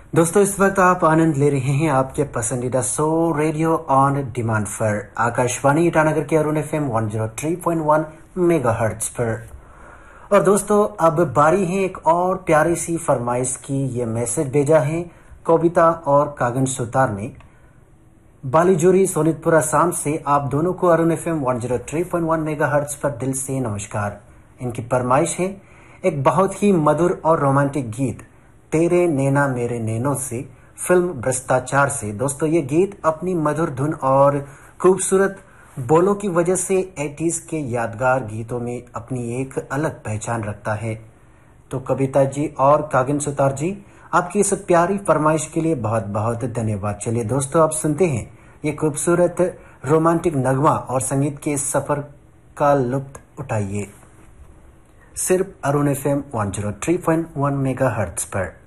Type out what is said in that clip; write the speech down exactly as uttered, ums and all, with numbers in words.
दोस्तों, इस वक्त आप आनंद ले रहे हैं आपके पसंदीदा शो रेडियो ऑन डिमांड पर आकाशवाणी ईटानगर के Arun F M one zero three point one mega hertz पर। और दोस्तों, अब बारी है एक और प्यारी सी फरमाइश की। ये मैसेज भेजा है कविता और कागन सुतार ने बालीजोरी सोनितपुर असम से। आप दोनों को Arun F M one zero three point one mega hertz पर दिल से नमस्कार। इनकी फरमाइश है एक बहुत ही मधुर और रोमांटिक गीत तेरे नैना मेरे नैनों से, फिल्म भ्रष्टाचार से। दोस्तों, ये गीत अपनी मधुर धुन और खूबसूरत बोलों की वजह से एटीज़ के यादगार गीतों में अपनी एक अलग पहचान रखता है। तो कविता जी और कागिन सुतार जी, आपकी इस प्यारी फरमाइश के लिए बहुत बहुत धन्यवाद। चलिए दोस्तों, आप सुनते हैं ये खूबसूरत रोमांटिक नगमा और संगीत के इस सफर का लुत्फ उठाइए सिर्फ Arun F M one zero three point one mega hertz पर।